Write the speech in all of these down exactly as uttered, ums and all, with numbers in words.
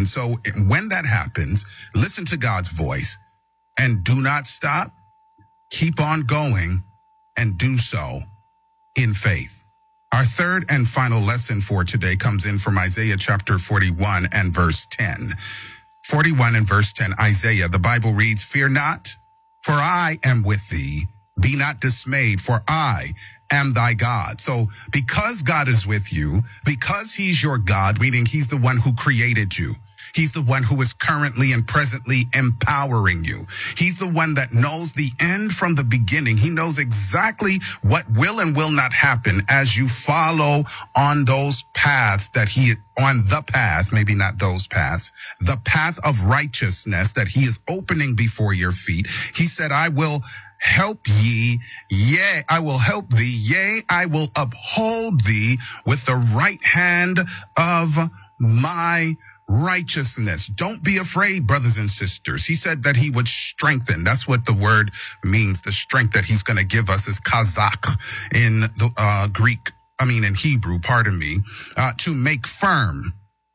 And so when that happens, listen to God's voice and do not stop. Keep on going and do so in faith. Our third and final lesson for today comes in from Isaiah chapter forty-one and verse ten. forty-one and verse ten, Isaiah, the Bible reads, "Fear not, for I am with thee. Be not dismayed, for I am thy God." So because God is with you, because he's your God, meaning he's the one who created you, he's the one who is currently and presently empowering you. He's the one that knows the end from the beginning. He knows exactly what will and will not happen as you follow on those paths that he, on the path, maybe not those paths, the path of righteousness that he is opening before your feet. He said, "I will help ye, yea, I will help thee, yea, I will uphold thee with the right hand of my righteousness." Don't be afraid, brothers and sisters. He said that he would strengthen. That's what the word means. The strength that he's going to give us is kazak in the uh, Greek, I mean in Hebrew, pardon me, uh, to make firm.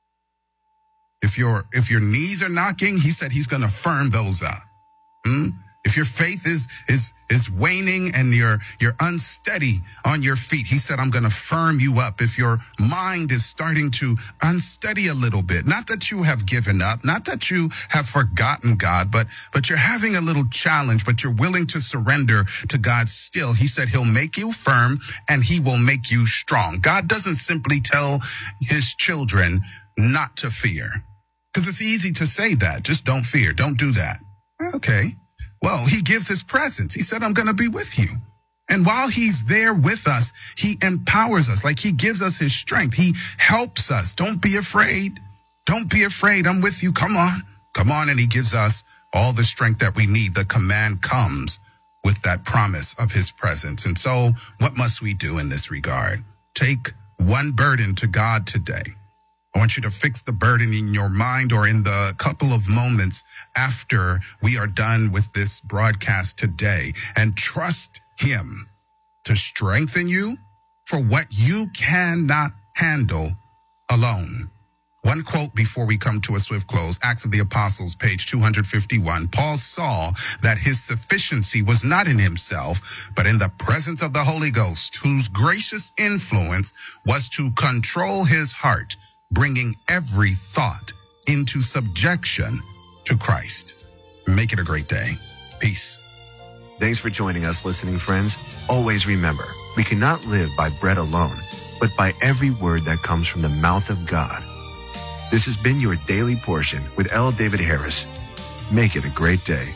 If your if your knees are knocking, he said he's going to firm those up. Hmm? If your faith is is is waning and you're you're unsteady on your feet, he said, "I'm going to firm you up." If your mind is starting to unsteady a little bit, not that you have given up, not that you have forgotten God, but but you're having a little challenge, but you're willing to surrender to God still, he said he'll make you firm and he will make you strong. God doesn't simply tell his children not to fear, because it's easy to say that. Just don't fear. Don't do that. Okay. Well, he gives his presence. He said, "I'm going to be with you." And while he's there with us, he empowers us, like he gives us his strength. He helps us. Don't be afraid. Don't be afraid. I'm with you. Come on. Come on. And he gives us all the strength that we need. The command comes with that promise of his presence. And so what must we do in this regard? Take one burden to God today. I want you to fix the burden in your mind, or in the couple of moments after we are done with this broadcast today, and trust him to strengthen you for what you cannot handle alone. One quote before we come to a swift close, Acts of the Apostles, page two hundred fifty-one. Paul saw that his sufficiency was not in himself, but in the presence of the Holy Ghost, whose gracious influence was to control his heart, bringing every thought into subjection to Christ. Make it a great day. Peace. Thanks for joining us, listening friends. Always remember, we cannot live by bread alone, but by every word that comes from the mouth of God. This has been your Daily Portion with L. David Harris. Make it a great day.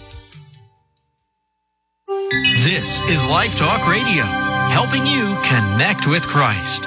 This is Life Talk Radio, helping you connect with Christ.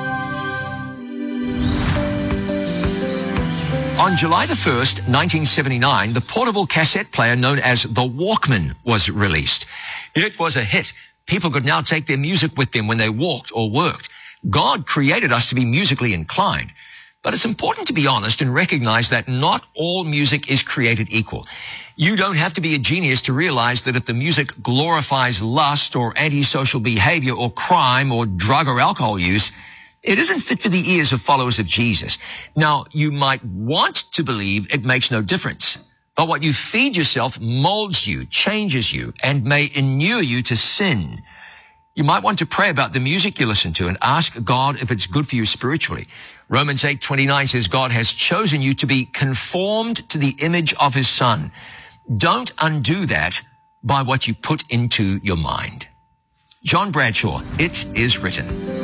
On July the first, nineteen seventy-nine, the portable cassette player known as the Walkman was released. It was a hit. People could now take their music with them when they walked or worked. God created us to be musically inclined. But it's important to be honest and recognize that not all music is created equal. You don't have to be a genius to realize that if the music glorifies lust or antisocial behavior or crime or drug or alcohol use, it isn't fit for the ears of followers of Jesus. Now, you might want to believe it makes no difference, but what you feed yourself molds you, changes you, and may inure you to sin. You might want to pray about the music you listen to and ask God if it's good for you spiritually. Romans eight twenty-nine says God has chosen you to be conformed to the image of his Son. Don't undo that by what you put into your mind. John Bradshaw, It Is Written.